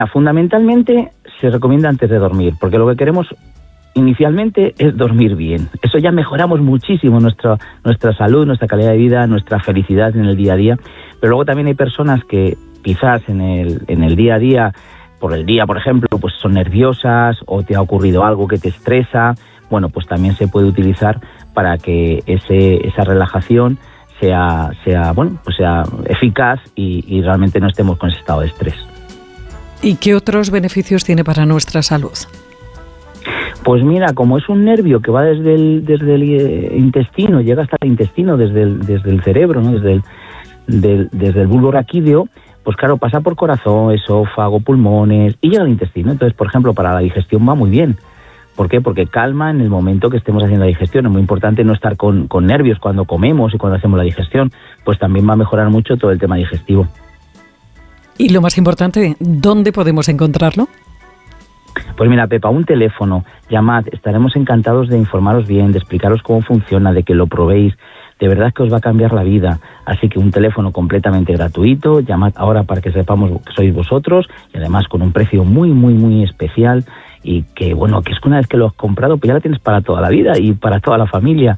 Fundamentalmente se recomienda antes de dormir, porque lo que queremos inicialmente es dormir bien. Eso ya mejoramos muchísimo nuestra salud, nuestra calidad de vida, nuestra felicidad en el día a día. Pero luego también hay personas que quizás en el día a día, por el día, por ejemplo, pues son nerviosas o te ha ocurrido algo que te estresa. Bueno, pues también se puede utilizar para que esa relajación sea eficaz y realmente no estemos con ese estado de estrés. ¿Y qué otros beneficios tiene para nuestra salud? Pues mira, como es un nervio que va desde el intestino, llega hasta el intestino, desde el cerebro, ¿no? desde el bulbo raquídeo, pues claro, pasa por corazón, esófago, pulmones y llega al intestino. Entonces, por ejemplo, para la digestión va muy bien. ¿Por qué? Porque calma en el momento que estemos haciendo la digestión. Es muy importante no estar con nervios cuando comemos y cuando hacemos la digestión, pues también va a mejorar mucho todo el tema digestivo. Y lo más importante, ¿dónde podemos encontrarlo? Pues mira, Pepa, un teléfono, llamad, estaremos encantados de informaros bien, de explicaros cómo funciona, de que lo probéis, de verdad que os va a cambiar la vida, así que un teléfono completamente gratuito, llamad ahora para que sepamos que sois vosotros, y además con un precio muy, muy, muy especial, y que bueno, que es que una vez que lo has comprado, pues ya lo tienes para toda la vida y para toda la familia.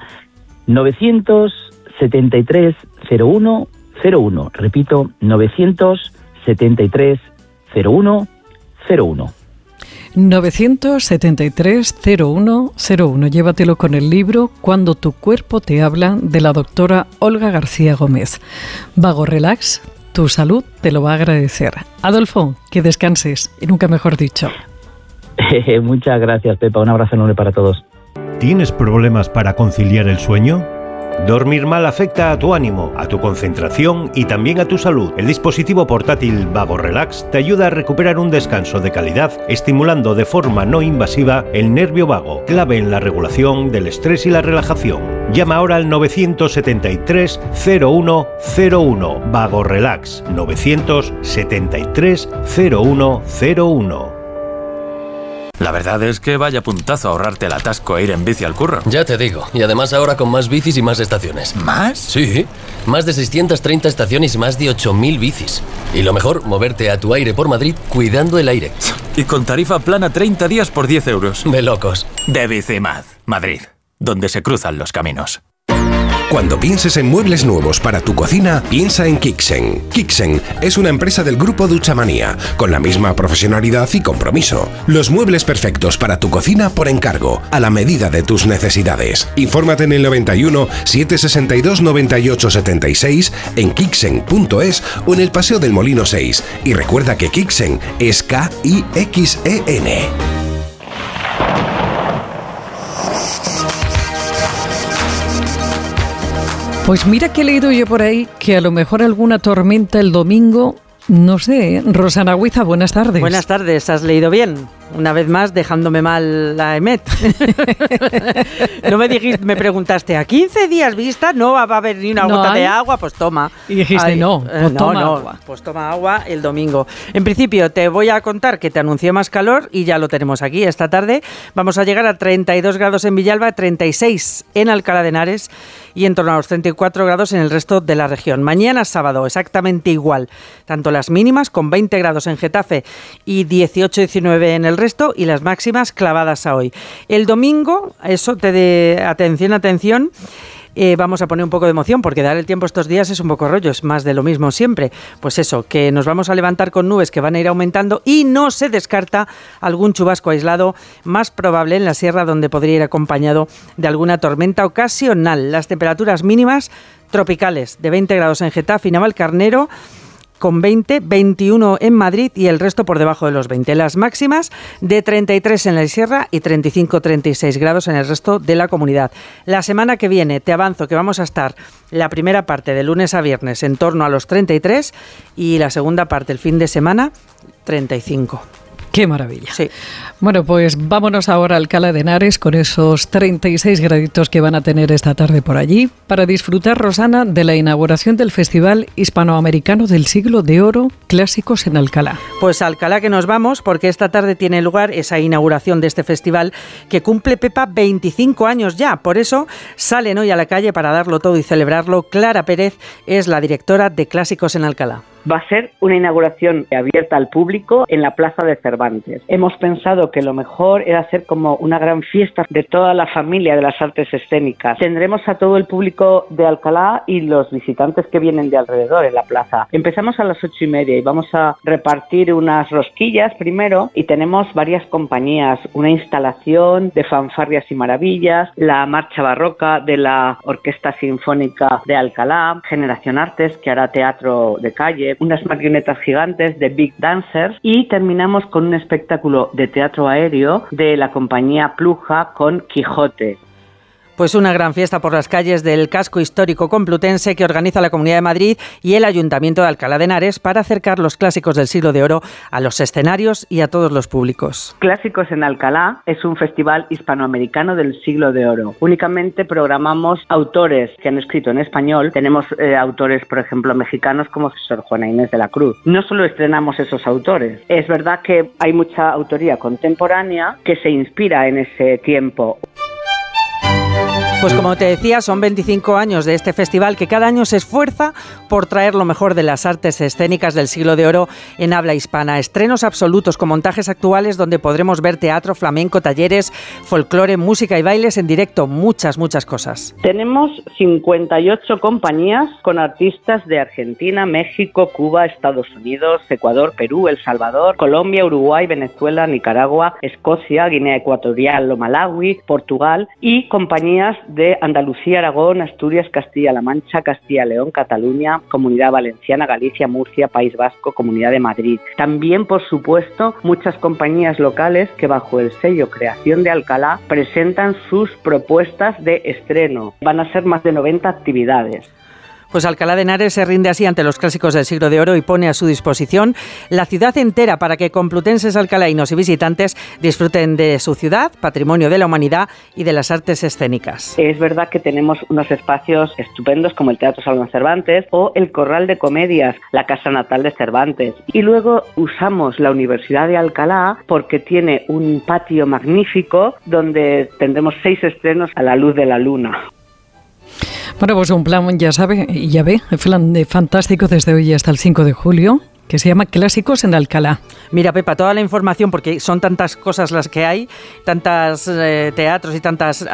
973 01 01, repito, 973 01 01. 973-0101. Llévatelo con el libro Cuando tu cuerpo te habla, de la doctora Olga García Gómez. Vago Relax, tu salud te lo va a agradecer. Adolfo, que descanses, y nunca mejor dicho. Muchas gracias, Pepa. Un abrazo enorme para todos. ¿Tienes problemas para conciliar el sueño? Dormir mal afecta a tu ánimo, a tu concentración y también a tu salud. El dispositivo portátil Vago Relax te ayuda a recuperar un descanso de calidad, estimulando de forma no invasiva el nervio vago, clave en la regulación del estrés y la relajación. Llama ahora al 973 0101. Vago Relax, 973 0101. La verdad es que vaya puntazo ahorrarte el atasco e ir en bici al curro. Ya te digo, y además ahora con más bicis y más estaciones. ¿Más? Sí, más de 630 estaciones y más de 8.000 bicis. Y lo mejor, moverte a tu aire por Madrid cuidando el aire. Y con tarifa plana 30 días por 10 euros. De locos. De Bicimad, Madrid, donde se cruzan los caminos. Cuando pienses en muebles nuevos para tu cocina, piensa en Kixen. Kixen es una empresa del grupo Duchamanía, con la misma profesionalidad y compromiso. Los muebles perfectos para tu cocina por encargo, a la medida de tus necesidades. Infórmate en el 91 762 98 76, en kixen.es o en el Paseo del Molino 6. Y recuerda que Kixen es K-I-X-E-N. Pues mira que he leído yo por ahí que a lo mejor alguna tormenta el domingo, no sé. Rosana Huiza, buenas tardes. Buenas tardes, has leído bien. Una vez más, dejándome mal la EMET. No me dijiste, me preguntaste, ¿a 15 días vista no va a haber ni una gota de agua? Pues toma. Y dijiste, toma agua. Pues toma agua el domingo. En principio, te voy a contar que te anuncié más calor y ya lo tenemos aquí. Esta tarde vamos a llegar a 32 grados en Villalba, 36 en Alcalá de Henares y en torno a los 34 grados en el resto de la región. Mañana sábado, exactamente igual. Tanto las mínimas, con 20 grados en Getafe y 18-19 en el resto, y las máximas clavadas a hoy. El domingo, eso te de atención, vamos a poner un poco de emoción, porque dar el tiempo estos días es un poco rollo, es más de lo mismo siempre. Pues eso, que nos vamos a levantar con nubes que van a ir aumentando y no se descarta algún chubasco aislado, más probable en la sierra, donde podría ir acompañado de alguna tormenta ocasional. Las temperaturas mínimas tropicales, de 20 grados en Getafe y Navalcarnero, con 20, 21 en Madrid y el resto por debajo de los 20. Las máximas de 33 en la sierra y 35-36 grados en el resto de la comunidad. La semana que viene te avanzo que vamos a estar la primera parte de lunes a viernes en torno a los 33 y la segunda parte el fin de semana 35. ¡Qué maravilla! Sí. Bueno, pues vámonos ahora a Alcalá de Henares con esos 36 graditos que van a tener esta tarde por allí para disfrutar, Rosana, de la inauguración del Festival Hispanoamericano del Siglo de Oro Clásicos en Alcalá. Pues a Alcalá que nos vamos, porque esta tarde tiene lugar esa inauguración de este festival que cumple, Pepa, 25 años ya. Por eso salen hoy a la calle para darlo todo y celebrarlo. Clara Pérez es la directora de Clásicos en Alcalá. Va a ser una inauguración abierta al público en la Plaza de Cervantes. Hemos pensado que lo mejor era hacer como una gran fiesta de toda la familia de las artes escénicas. Tendremos a todo el público de Alcalá y los visitantes que vienen de alrededor en la plaza. Empezamos a las 8:30 y vamos a repartir unas rosquillas primero, y tenemos varias compañías, una instalación de fanfarrias y maravillas, la marcha barroca de la Orquesta Sinfónica de Alcalá, Generación Artes, que hará teatro de calle, unas marionetas gigantes de Big Dancers, y terminamos con un espectáculo de teatro aéreo de la compañía Pluja con Quijote. Pues una gran fiesta por las calles del casco histórico complutense que organiza la Comunidad de Madrid y el Ayuntamiento de Alcalá de Henares para acercar los clásicos del siglo de oro a los escenarios y a todos los públicos. Clásicos en Alcalá es un festival hispanoamericano del siglo de oro. Únicamente programamos autores que han escrito en español. Tenemos autores, por ejemplo, mexicanos como Sor Juana Inés de la Cruz. No solo estrenamos esos autores, es verdad que hay mucha autoría contemporánea que se inspira en ese tiempo. Pues como te decía, son 25 años de este festival que cada año se esfuerza por traer lo mejor de las artes escénicas del siglo de oro en habla hispana. Estrenos absolutos con montajes actuales donde podremos ver teatro, flamenco, talleres, folclore, música y bailes en directo. Muchas cosas. Tenemos 58 compañías con artistas de Argentina, México, Cuba, Estados Unidos, Ecuador, Perú, El Salvador, Colombia, Uruguay, Venezuela, Nicaragua, Escocia, Guinea Ecuatorial o Malawi, Portugal, y compañías de Andalucía, Aragón, Asturias, Castilla-La Mancha, Castilla-León, Cataluña, Comunidad Valenciana, Galicia, Murcia, País Vasco, Comunidad de Madrid. También, por supuesto, muchas compañías locales que bajo el sello Creación de Alcalá presentan sus propuestas de estreno. Van a ser más de 90 actividades. Pues Alcalá de Henares se rinde así ante los clásicos del siglo de oro y pone a su disposición la ciudad entera para que complutenses, alcalaínos y visitantes disfruten de su ciudad, patrimonio de la humanidad y de las artes escénicas. Es verdad que tenemos unos espacios estupendos como el Teatro Salón Cervantes o el Corral de Comedias, la casa natal de Cervantes. Y luego usamos la Universidad de Alcalá porque tiene un patio magnífico donde tendremos 6 estrenos a la luz de la luna. Bueno, pues un plan, ya ve, el plan fantástico desde hoy hasta el 5 de julio, que se llama Clásicos en Alcalá. Mira, Pepa, toda la información, porque son tantas cosas las que hay, tantas teatros y tantas,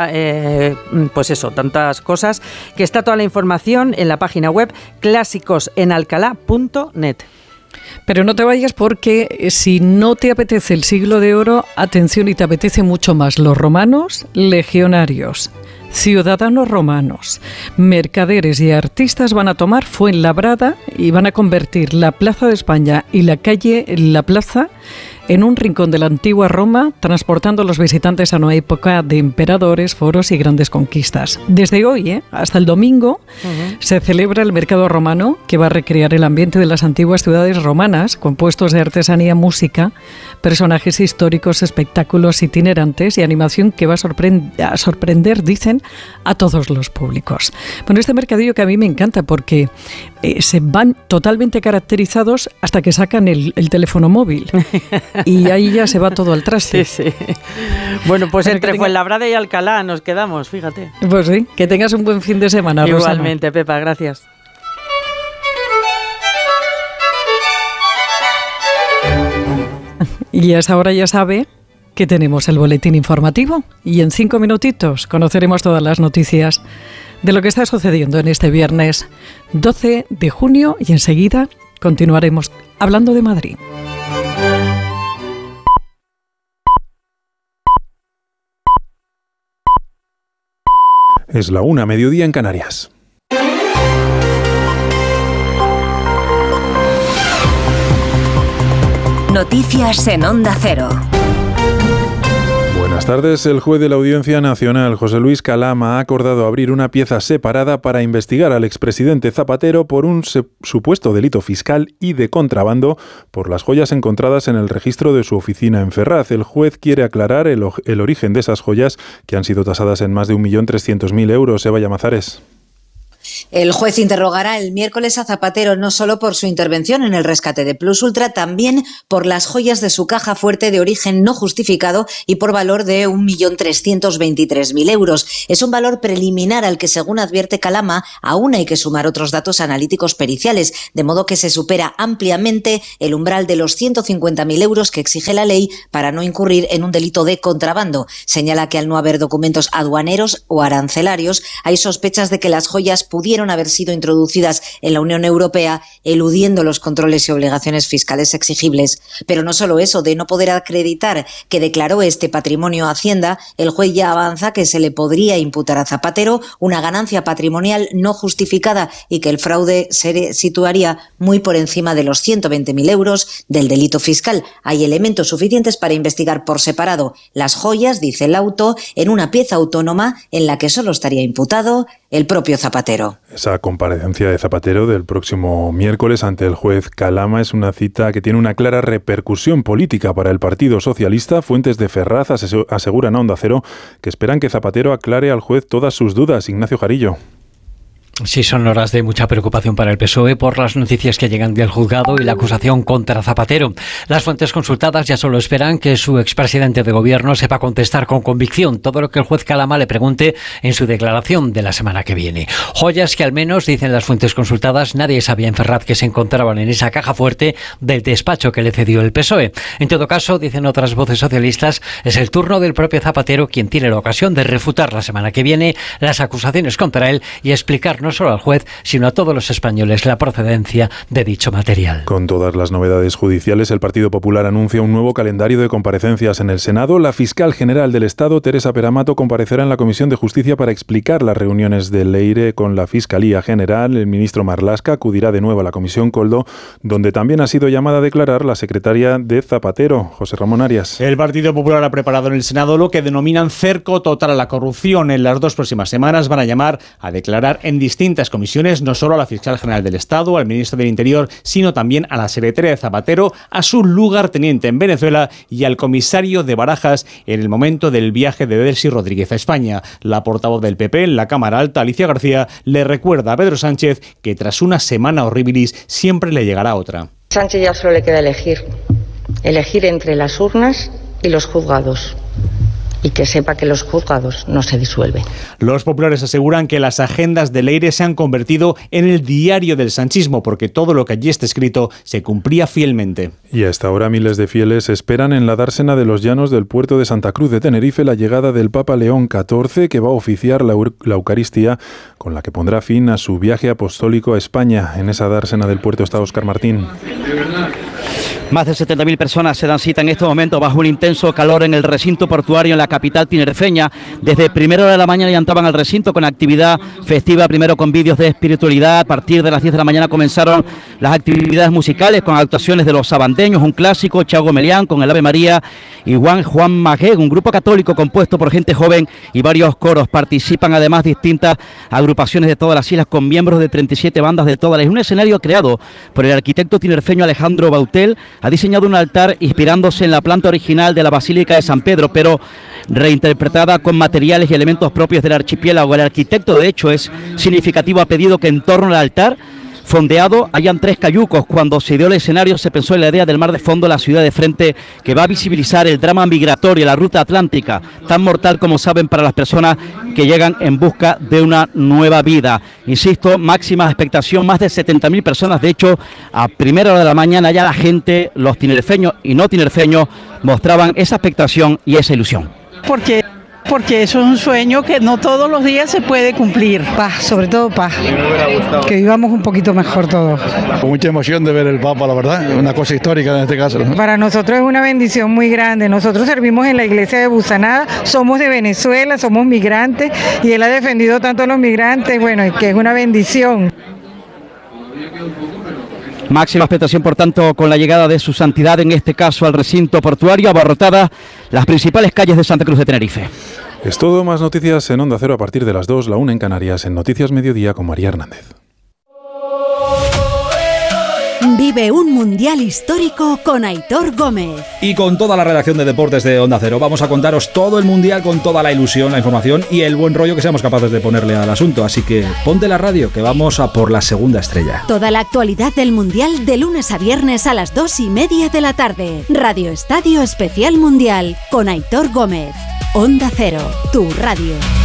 tantas cosas, que está toda la información en la página web clásicosenalcalá.net. Pero no te vayas porque si no te apetece el siglo de oro, atención, y te apetece mucho más los romanos, legionarios, ciudadanos romanos, mercaderes y artistas van a tomar Fuenlabrada y van a convertir la Plaza de España y la plaza en un rincón de la antigua Roma, transportando a los visitantes a una época de emperadores, foros y grandes conquistas. Desde hoy hasta el domingo se celebra el mercado romano, que va a recrear el ambiente de las antiguas ciudades romanas, con puestos de artesanía, música, personajes históricos, espectáculos itinerantes y animación que va a sorprender, dicen, a todos los públicos. Bueno, este mercadillo que a mí me encanta porque se van totalmente caracterizados hasta que sacan el teléfono móvil. Y ahí ya se va todo al traste. Sí. Bueno, pues entre Fuenlabrada y Alcalá nos quedamos, fíjate. Pues sí, que tengas un buen fin de semana, Rosana. Igualmente, Pepa, gracias. Y a esa hora ya sabe que tenemos el boletín informativo y en 5 minutitos conoceremos todas las noticias de lo que está sucediendo en este viernes 12 de junio y enseguida continuaremos hablando de Madrid. Es la 1:00, mediodía en Canarias. Noticias en Onda Cero. Buenas tardes. El juez de la Audiencia Nacional, José Luis Calama, ha acordado abrir una pieza separada para investigar al expresidente Zapatero por un supuesto delito fiscal y de contrabando por las joyas encontradas en el registro de su oficina en Ferraz. El juez quiere aclarar el origen de esas joyas que han sido tasadas en más de 1.300.000 euros. Eva Llamazares. El juez interrogará el miércoles a Zapatero no solo por su intervención en el rescate de Plus Ultra, también por las joyas de su caja fuerte de origen no justificado y por valor de 1.323.000 euros. Es un valor preliminar al que, según advierte Calama, aún hay que sumar otros datos analíticos periciales, de modo que se supera ampliamente el umbral de los 150.000 euros que exige la ley para no incurrir en un delito de contrabando. Señala que al no haber documentos aduaneros o arancelarios, hay sospechas de que las joyas pudieron haber sido introducidas en la Unión Europea, eludiendo los controles y obligaciones fiscales exigibles. Pero no solo eso, de no poder acreditar que declaró este patrimonio a Hacienda, el juez ya avanza que se le podría imputar a Zapatero una ganancia patrimonial no justificada y que el fraude se situaría muy por encima de los 120.000 euros del delito fiscal. Hay elementos suficientes para investigar por separado las joyas, dice el auto, en una pieza autónoma en la que solo estaría imputado el propio Zapatero. Esa comparecencia de Zapatero del próximo miércoles ante el juez Calama es una cita que tiene una clara repercusión política para el Partido Socialista. Fuentes de Ferraz aseguran a Onda Cero que esperan que Zapatero aclare al juez todas sus dudas. Ignacio Jarillo. Sí, son horas de mucha preocupación para el PSOE por las noticias que llegan del juzgado y la acusación contra Zapatero. Las fuentes consultadas ya solo esperan que su expresidente de gobierno sepa contestar con convicción todo lo que el juez Calama le pregunte en su declaración de la semana que viene. Joyas que al menos, dicen las fuentes consultadas, nadie sabía en Ferraz que se encontraban en esa caja fuerte del despacho que le cedió el PSOE. En todo caso, dicen otras voces socialistas, es el turno del propio Zapatero quien tiene la ocasión de refutar la semana que viene las acusaciones contra él y explicarnos no solo al juez, sino a todos los españoles la procedencia de dicho material. Con todas las novedades judiciales, el Partido Popular anuncia un nuevo calendario de comparecencias en el Senado. La fiscal general del Estado, Teresa Peramato, comparecerá en la Comisión de Justicia para explicar las reuniones del Leire con la Fiscalía General. El ministro Marlaska acudirá de nuevo a la Comisión Coldo, donde también ha sido llamada a declarar la secretaria de Zapatero, José Ramón Arias. El Partido Popular ha preparado en el Senado lo que denominan cerco total a la corrupción. En las 2 próximas semanas van a llamar a declarar en distintas comisiones, no solo a la fiscal general del Estado, al ministro del Interior, sino también a la secretaria de Zapatero, a su lugarteniente en Venezuela y al comisario de Barajas en el momento del viaje de Delcy Rodríguez a España. La portavoz del PP en la Cámara Alta, Alicia García, le recuerda a Pedro Sánchez que tras una semana horribilis siempre le llegará otra. Sánchez ya solo le queda elegir entre las urnas y los juzgados. Y que sepa que los juzgados no se disuelven. Los populares aseguran que las agendas de Leire se han convertido en el diario del sanchismo, porque todo lo que allí está escrito se cumplía fielmente. Y a esta hora miles de fieles esperan en la dársena de los llanos del puerto de Santa Cruz de Tenerife la llegada del Papa León XIV, que va a oficiar la Eucaristía, con la que pondrá fin a su viaje apostólico a España. En esa dársena del puerto está Óscar Martín. Más de 70.000 personas se dan cita en este momento bajo un intenso calor en el recinto portuario en la capital tinerfeña. Desde primera hora de la mañana ya entraban al recinto con actividad festiva, primero con vídeos de espiritualidad. A partir de las 10 de la mañana comenzaron las actividades musicales con actuaciones de los sabandeños, un clásico, Chago Melián con el Ave María y Juan Magé, un grupo católico compuesto por gente joven y varios coros. Participan además distintas agrupaciones de todas las islas con miembros de 37 bandas de todas las islas. Un escenario creado por el arquitecto tinerfeño Alejandro Bautel. Ha diseñado un altar inspirándose en la planta original de la Basílica de San Pedro, pero reinterpretada con materiales y elementos propios del archipiélago. El arquitecto, de hecho, es significativo, ha pedido que en torno al altar fondeado hayan 3 cayucos. Cuando se dio el escenario se pensó en la idea del mar de fondo, la ciudad de frente, que va a visibilizar el drama migratorio, la ruta atlántica, tan mortal como saben para las personas que llegan en busca de una nueva vida. Insisto, máxima expectación, más de 70.000 personas. De hecho, a primera hora de la mañana ya la gente, los tinerfeños y no tinerfeños, mostraban esa expectación y esa ilusión. Porque eso es un sueño que no todos los días se puede cumplir. Paz, sobre todo paz. Que vivamos un poquito mejor todos. Con mucha emoción de ver el Papa, la verdad, una cosa histórica en este caso, ¿no? Para nosotros es una bendición muy grande. Nosotros servimos en la iglesia de Busanada, somos de Venezuela, somos migrantes y él ha defendido tanto a los migrantes, bueno, que es una bendición. Máxima expectación, por tanto, con la llegada de su santidad, en este caso al recinto portuario, abarrotadas las principales calles de Santa Cruz de Tenerife. Es todo, más noticias en Onda Cero a partir de las 2, la 1 en Canarias, en Noticias Mediodía con María Hernández. Vive un mundial histórico con Aitor Gómez. Y con toda la redacción de deportes de Onda Cero vamos a contaros todo el mundial con toda la ilusión, la información y el buen rollo que seamos capaces de ponerle al asunto. Así que ponte la radio, que vamos a por la segunda estrella. Toda la actualidad del mundial de lunes a viernes a las 2:30 de la tarde. Radio Estadio Especial Mundial con Aitor Gómez. Onda Cero, tu radio.